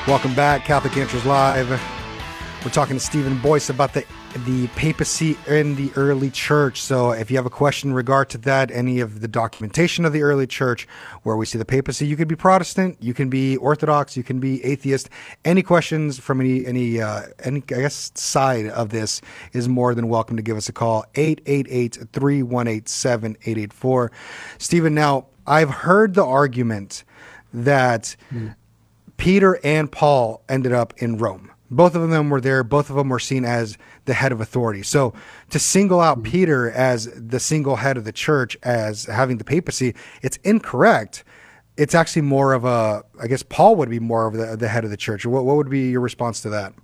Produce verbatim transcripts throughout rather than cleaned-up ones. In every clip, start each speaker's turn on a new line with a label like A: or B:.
A: Welcome back, Catholic Answers Live. We're talking to Stephen Boyce about the the papacy in the early church. So if you have a question in regard to that, any of the documentation of the early church, where we see the papacy, you can be Protestant, you can be Orthodox, you can be atheist. Any questions from any, any, uh, any, I guess, side of this is more than welcome to give us a call, eight eight eight, three one eight, seven eight eight four. Stephen, now, I've heard the argument that mm. Peter and Paul ended up in Rome. Both of them were there. Both of them were seen as the head of authority. So to single out mm-hmm. Peter as the single head of the church as having the papacy, it's incorrect. It's actually more of a, I guess Paul would be more of the, the head of the church. What, what would be your response to that?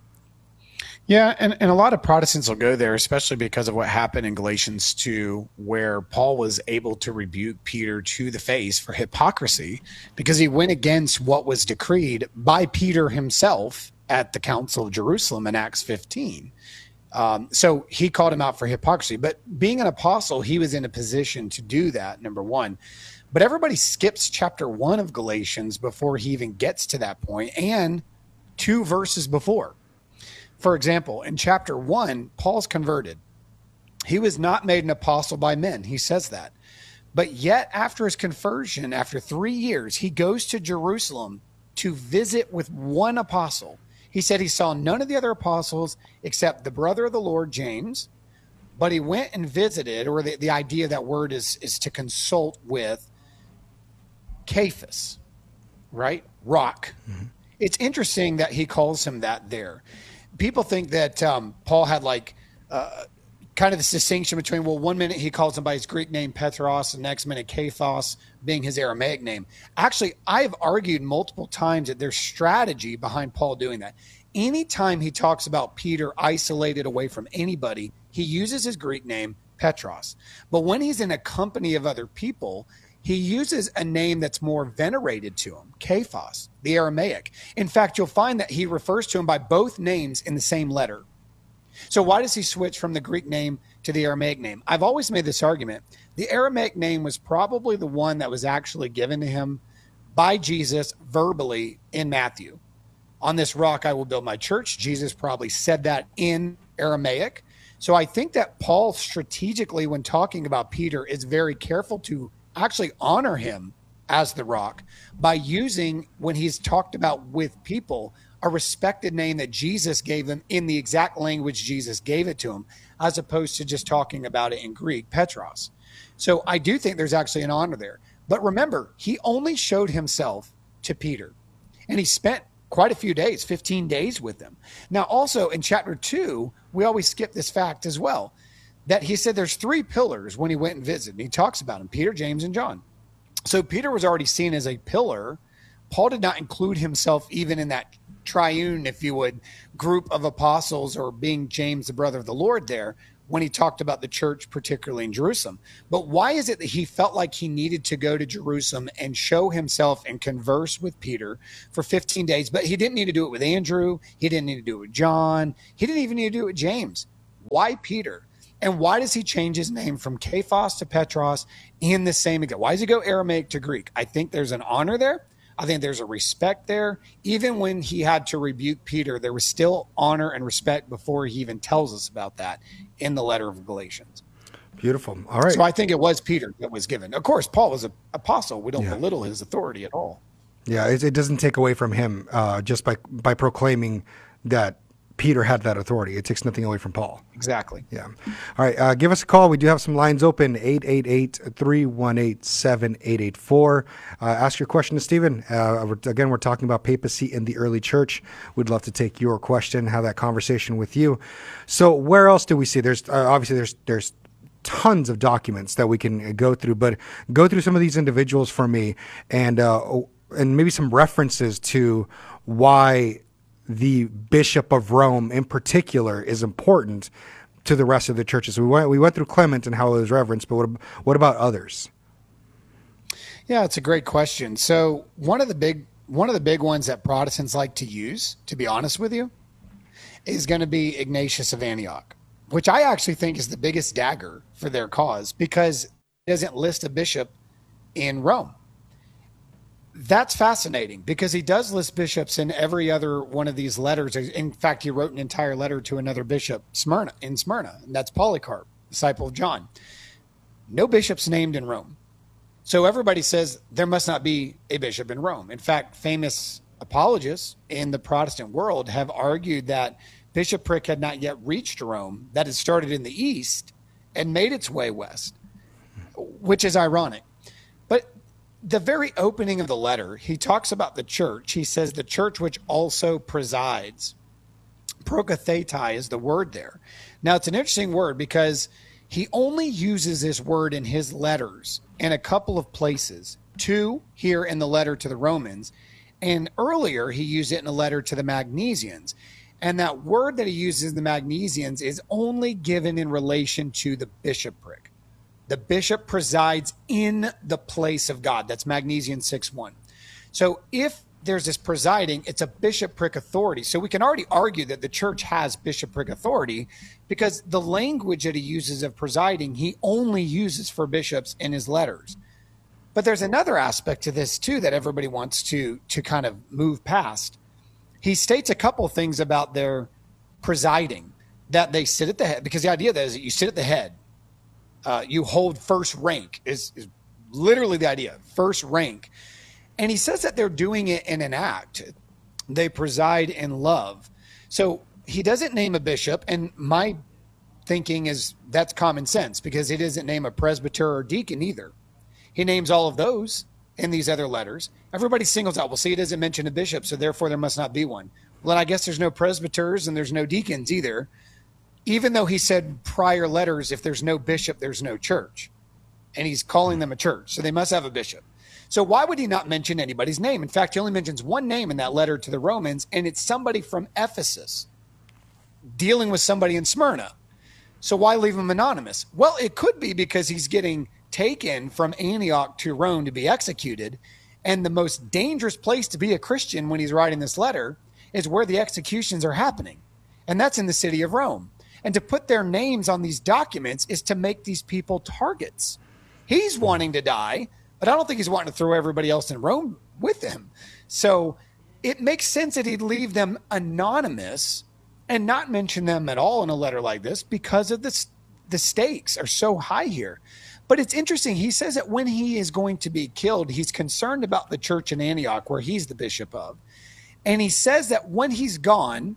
B: Yeah, and, and a lot of Protestants will go there, especially because of what happened in Galatians two, where Paul was able to rebuke Peter to the face for hypocrisy because he went against what was decreed by Peter himself at the Council of Jerusalem in Acts fifteen. Um, so he called him out for hypocrisy. But being an apostle, he was in a position to do that, number one. But everybody skips chapter one of Galatians before he even gets to that point, and two verses before. For example, in chapter one, Paul's converted. He was not made an apostle by men. He says that. But yet after his conversion, after three years, he goes to Jerusalem to visit with one apostle. He said he saw none of the other apostles except the brother of the Lord, James, but he went and visited, or the, the idea of that word is, is to consult with Cephas, right? Rock. Mm-hmm. It's interesting that he calls him that there. People think that um, Paul had like uh, kind of this distinction between, well, one minute he calls him by his Greek name Petros, the next minute Cephas being his Aramaic name. Actually, I've argued multiple times that there's strategy behind Paul doing that. Anytime he talks about Peter isolated away from anybody, he uses his Greek name Petros. But when he's in a company of other people, he uses a name that's more venerated to him, Cephas, the Aramaic. In fact, you'll find that he refers to him by both names in the same letter. So why does he switch from the Greek name to the Aramaic name? I've always made this argument. The Aramaic name was probably the one that was actually given to him by Jesus verbally in Matthew. On this rock I will build my church. Jesus probably said that in Aramaic. So I think that Paul strategically, when talking about Peter, is very careful to actually honor him as the rock by using, when he's talked about with people, a respected name that Jesus gave them in the exact language Jesus gave it to him, as opposed to just talking about it in Greek, Petros. So I do think there's actually an honor there. But remember, he only showed himself to Peter, and he spent quite a few days, fifteen days with them. Now, also in chapter two, we always skip this fact as well, that he said there's three pillars when he went and visited. And he talks about them, Peter, James, and John. So Peter was already seen as a pillar. Paul did not include himself even in that triune, if you would, group of apostles, or being James, the brother of the Lord there, when he talked about the church, particularly in Jerusalem. But why is it that he felt like he needed to go to Jerusalem and show himself and converse with Peter for fifteen days? But he didn't need to do it with Andrew. He didn't need to do it with John. He didn't even need to do it with James. Why Peter? And why does he change his name from Cephas to Petros in the same exact? Why does he go Aramaic to Greek? I think there's an honor there. I think there's a respect there. Even when he had to rebuke Peter, there was still honor and respect before he even tells us about that in the letter of Galatians.
A: Beautiful. All right.
B: So I think it was Peter that was given. Of course, Paul was an apostle. We don't yeah. belittle his authority at all.
A: Yeah, it, it doesn't take away from him uh, just by by proclaiming that Peter had that authority. It takes nothing away from Paul.
B: Exactly.
A: Yeah. All right. Uh, give us a call. We do have some lines open, eight eight eight, three one eight, seven eight eight four. Uh, ask your question to Stephen. Uh, we're, again, we're talking about papacy in the early church. We'd love to take your question, have that conversation with you. So where else do we see? There's uh, obviously there's there's tons of documents that we can go through, but go through some of these individuals for me, and uh, and maybe some references to why the Bishop of Rome in particular is important to the rest of the churches. So we went, we went through Clement and how it was reverenced, but what, what about others?
B: Yeah, it's a great question. So one of the big, one of the big ones that Protestants like to use, to be honest with you, is going to be Ignatius of Antioch, which I actually think is the biggest dagger for their cause, because it doesn't list a bishop in Rome. That's fascinating because he does list bishops in every other one of these letters. In fact, he wrote an entire letter to another bishop, Smyrna, in Smyrna, and that's Polycarp, disciple of John. No bishops named in Rome. So everybody says there must not be a bishop in Rome. In fact, famous apologists in the Protestant world have argued that bishopric had not yet reached Rome, that it started in the east and made its way west, which is ironic. But the very opening of the letter, he talks about the church. He says the church which also presides. Prokathetai is the word there. Now, it's an interesting word because he only uses this word in his letters in a couple of places. Two here in the letter to the Romans, and earlier he used it in a letter to the Magnesians. And that word that he uses in the Magnesians is only given in relation to the bishopric. The bishop presides in the place of God. That's Magnesians six one. So if there's this presiding, it's a bishopric authority. So we can already argue that the church has bishopric authority because the language that he uses of presiding, he only uses for bishops in his letters. But there's another aspect to this too that everybody wants to, to kind of move past. He states a couple of things about their presiding, that they sit at the head, because the idea that is that you sit at the head. Uh, you hold first rank is, is literally the idea, first rank. And he says that they're doing it in an act. They preside in love. So he doesn't name a bishop. And my thinking is that's common sense because he doesn't name a presbyter or deacon either. He names all of those in these other letters. Everybody singles out, well, see, he doesn't mention a bishop, so therefore there must not be one. Well, I guess there's no presbyters and there's no deacons either. Even though he said prior letters, if there's no bishop, there's no church. And he's calling them a church. So they must have a bishop. So why would he not mention anybody's name? In fact, he only mentions one name in that letter to the Romans, and it's somebody from Ephesus dealing with somebody in Smyrna. So why leave him anonymous? Well, it could be because he's getting taken from Antioch to Rome to be executed. And the most dangerous place to be a Christian when he's writing this letter is where the executions are happening. And that's in the city of Rome. And to put their names on these documents is to make these people targets. He's wanting to die, but I don't think he's wanting to throw everybody else in Rome with him. So it makes sense that he'd leave them anonymous and not mention them at all in a letter like this because of the, the stakes are so high here. But it's interesting. He says that when he is going to be killed, he's concerned about the church in Antioch, where he's the bishop of. And he says that when he's gone,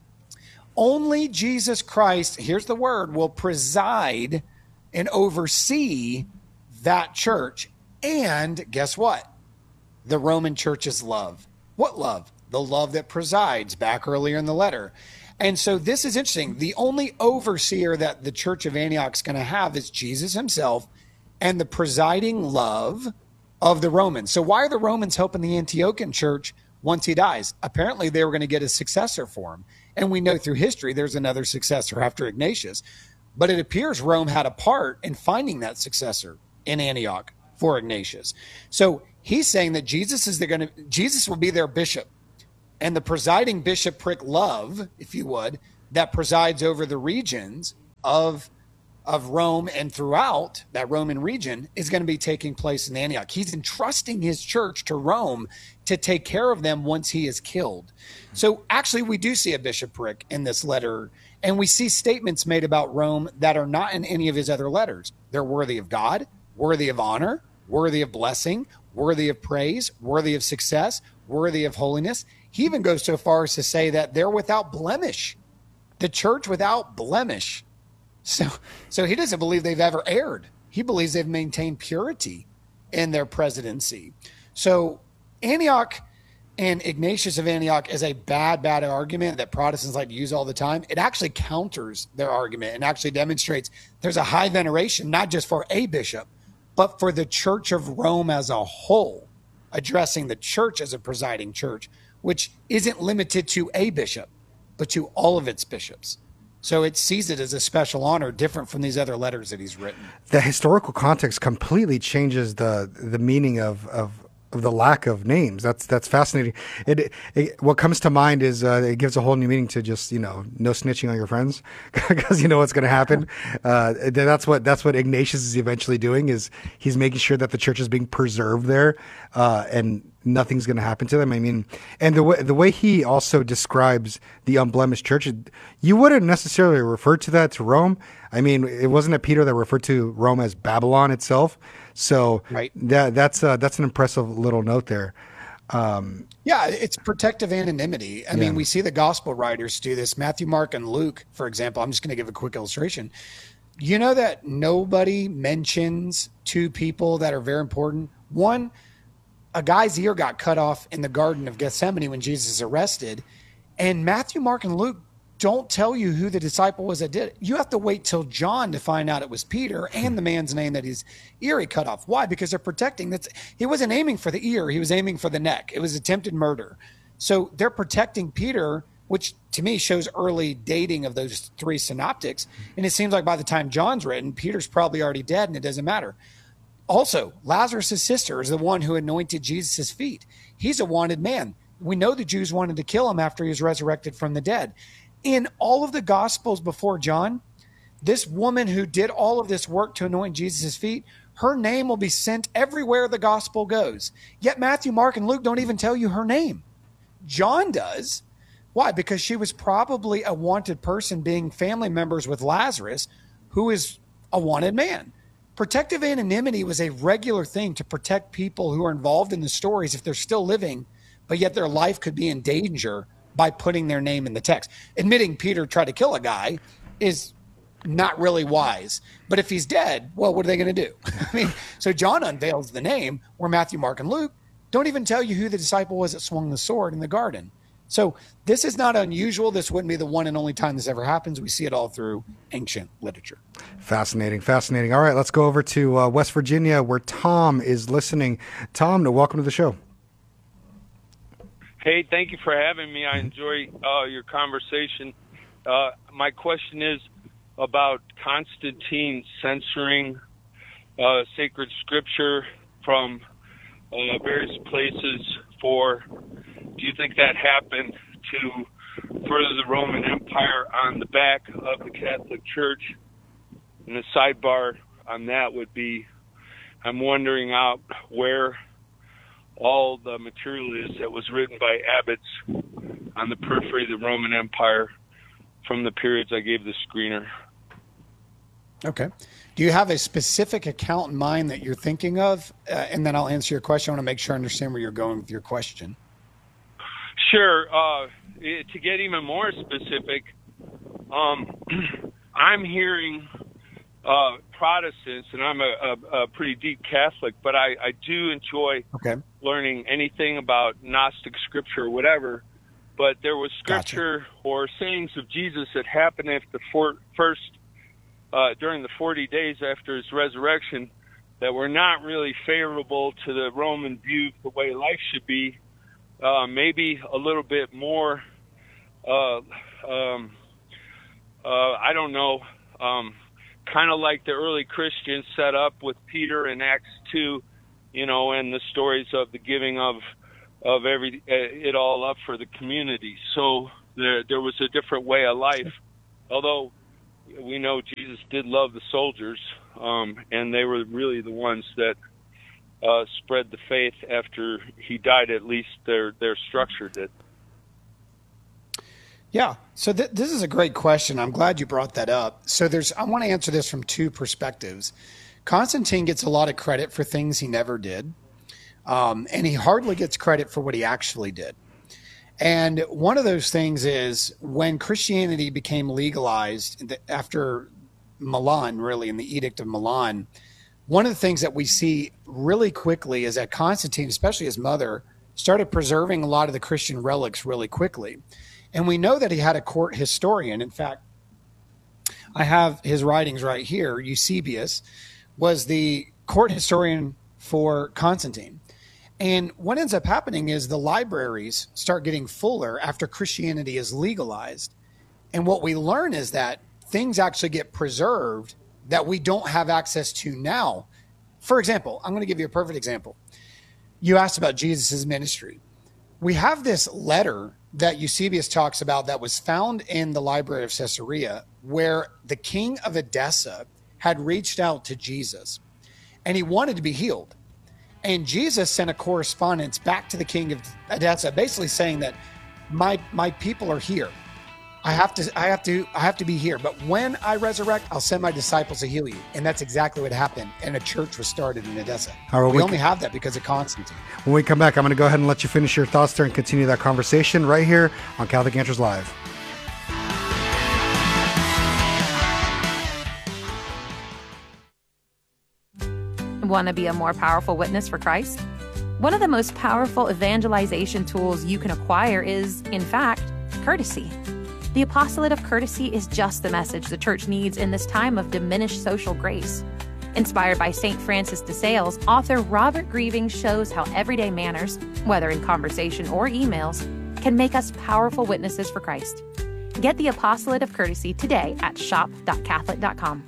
B: only Jesus Christ, here's the word, will preside and oversee that church. And guess what? The Roman church's love. What love? The love that presides, back earlier in the letter. And so this is interesting. The only overseer that the church of Antioch is going to have is Jesus himself and the presiding love of the Romans. So why are the Romans helping the Antiochian church once he dies? Apparently they were going to get a successor for him. And we know through history there's another successor after Ignatius. But it appears Rome had a part in finding that successor in Antioch for Ignatius. So he's saying that Jesus is going to Jesus will be their bishop. And the presiding bishopric love, if you would, that presides over the regions of, of Rome and throughout that Roman region is going to be taking place in Antioch. He's entrusting his church to Rome to take care of them once he is killed. So actually we do see a bishopric in this letter, and we see statements made about Rome that are not in any of his other letters. They're worthy of God, worthy of honor, worthy of blessing, worthy of praise, worthy of success, worthy of holiness. He even goes so far as to say that they're without blemish, the church without blemish. So, so he doesn't believe they've ever erred. He believes they've maintained purity in their presidency. So Antioch and Ignatius of Antioch is a bad, bad argument that Protestants like to use all the time. It actually counters their argument and actually demonstrates there's a high veneration, not just for a bishop, but for the Church of Rome as a whole, addressing the church as a presiding church, which isn't limited to a bishop, but to all of its bishops. So it sees it as a special honor, different from these other letters that he's written.
A: The historical context completely changes the the meaning of, of of the lack of names. That's that's fascinating. It, it what comes to mind is uh, it gives a whole new meaning to just, you know, no snitching on your friends, because you know what's going to happen. Uh, that's what that's what Ignatius is eventually doing, is he's making sure that the church is being preserved there, uh, and nothing's going to happen to them. I mean, and the way the way he also describes the unblemished church, you wouldn't necessarily refer to that to Rome. I mean, it wasn't it Peter that referred to Rome as Babylon itself. So
B: right.
A: that that's uh, that's an impressive little note there. Um,
B: yeah, it's protective anonymity. I
A: yeah.
B: mean, we see the gospel writers do this. Matthew, Mark, and Luke, for example. I'm just going to give a quick illustration. You know that nobody mentions two people that are very important. One, a guy's ear got cut off in the Garden of Gethsemane when Jesus is arrested, and Matthew, Mark, and Luke don't tell you who the disciple was that did it. You have to wait till John to find out it was Peter and the man's name that his ear he cut off. Why? Because they're protecting. That's he wasn't aiming for the ear. He was aiming for the neck. It was attempted murder. So they're protecting Peter, which to me shows early dating of those three synoptics. And it seems like by the time John's written, Peter's probably already dead and it doesn't matter. Also, Lazarus' sister is the one who anointed Jesus' feet. He's a wanted man. We know the Jews wanted to kill him after he was resurrected from the dead. In all of the Gospels before John, this woman who did all of this work to anoint Jesus' feet, her name will be sent everywhere the Gospel goes. Yet Matthew, Mark, and Luke don't even tell you her name. John does. Why? Because she was probably a wanted person, being family members with Lazarus, who is a wanted man. Protective anonymity was a regular thing to protect people who are involved in the stories if they're still living, but yet their life could be in danger by putting their name in the text. Admitting Peter tried to kill a guy is not really wise. But if he's dead, well, what are they going to do? I mean, so John unveils the name, where Matthew, Mark, and Luke don't even tell you who the disciple was that swung the sword in the garden. So this is not unusual. This wouldn't be the one and only time this ever happens. We see it all through ancient literature.
A: Fascinating, fascinating. All right, let's go over to uh, West Virginia, where Tom is listening. Tom, welcome to the show.
C: Hey, thank you for having me. I enjoy uh, your conversation. Uh, my question is about Constantine censoring uh, sacred scripture from uh, various places for, do you think that happened to further the Roman Empire on the back of the Catholic Church? And the sidebar on that would be, I'm wondering out where all the material is that was written by abbots on the periphery of the Roman Empire from the periods I gave the screener.
B: Okay. Do you have a specific account in mind that you're thinking of? Uh, and then I'll answer your question. I want to make sure I understand where you're going with your question.
C: Sure. Uh, to get even more specific, um, I'm hearing uh, Protestants, and I'm a, a, a pretty deep Catholic, but I, I do enjoy okay. learning anything about Gnostic scripture or whatever. But there was scripture gotcha. or sayings of Jesus that happened after the for, first, uh, during the forty days after his resurrection, that were not really favorable to the Roman view of the way life should be. Uh, maybe a little bit more, uh, um, uh, I don't know, um, kind of like the early Christians set up with Peter in Acts two, you know, and the stories of the giving of of every it all up for the community. So there there was a different way of life, although we know Jesus did love the soldiers, um, and they were really the ones that uh, spread the faith after he died. At least their their structure did.
B: Yeah. So th- this is a great question. I'm glad you brought that up. So there's, I want to answer this from two perspectives. Constantine gets a lot of credit for things he never did. Um, and he hardly gets credit for what he actually did. And one of those things is when Christianity became legalized after Milan, really, in the Edict of Milan, one of the things that we see really quickly is that Constantine, especially his mother, started preserving a lot of the Christian relics really quickly. And we know that he had a court historian. In fact, I have his writings right here. Eusebius was the court historian for Constantine. And what ends up happening is the libraries start getting fuller after Christianity is legalized. And what we learn is that things actually get preserved that we don't have access to now. For example, I'm going to give you a perfect example. you asked about Jesus' ministry. We have this letter that Eusebius talks about that was found in the library of Caesarea, where the king of Edessa had reached out to Jesus and he wanted to be healed. And Jesus sent a correspondence back to the king of Edessa, basically saying that my my people are here. I have to I have to I have to be here. But when I resurrect, I'll send my disciples to heal you. And that's exactly what happened. And a church was started in Edessa.
A: All right,
B: we,
A: we
B: only
A: can,
B: have that because of Constantine.
A: When we come back, I'm going to go ahead and let you finish your thoughts there and continue that conversation right here on Catholic Answers Live.
D: Want to be a more powerful witness for Christ? One of the most powerful evangelization tools you can acquire is, in fact, courtesy. The apostolate of courtesy is just the message the church needs in this time of diminished social grace. Inspired by Saint Francis de Sales, author Robert Grieving shows how everyday manners, whether in conversation or emails, can make us powerful witnesses for Christ. Get the apostolate of courtesy today at shop dot catholic dot com.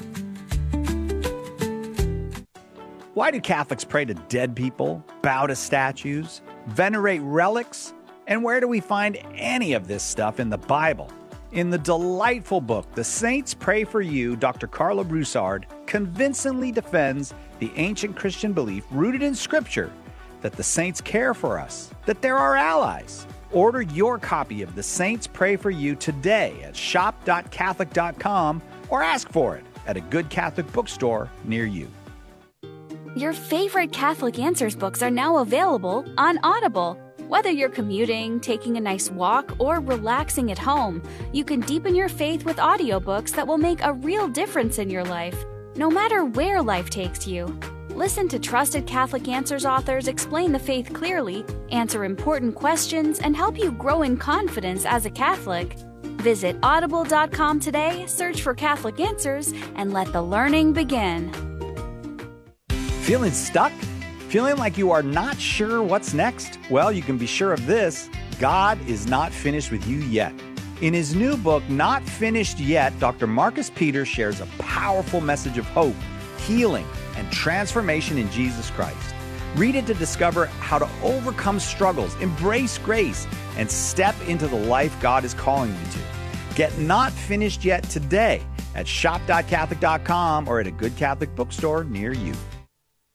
E: Why do Catholics pray to dead people, bow to statues, venerate relics? And where do we find any of this stuff in the Bible? In the delightful book, The Saints Pray for You, Doctor Carla Broussard convincingly defends the ancient Christian belief rooted in Scripture that the saints care for us, that they're our allies. Order your copy of The Saints Pray for You today at shop dot catholic dot com or ask for it at a good Catholic bookstore near you.
F: Your favorite Catholic Answers books are now available on Audible. Whether you're commuting, taking a nice walk, or relaxing at home, you can deepen your faith with audiobooks that will make a real difference in your life, no matter where life takes you. Listen to trusted Catholic Answers authors explain the faith clearly, answer important questions, and help you grow in confidence as a Catholic. Visit audible dot com today, search for Catholic Answers, and let the learning begin.
E: Feeling stuck? Feeling like you are not sure what's next? Well, you can be sure of this. God is not finished with you yet. In his new book, Not Finished Yet, Doctor Marcus Peters shares a powerful message of hope, healing, and transformation in Jesus Christ. Read it to discover how to overcome struggles, embrace grace, and step into the life God is calling you to. Get Not Finished Yet today at shop dot catholic dot com or at a good Catholic bookstore near you.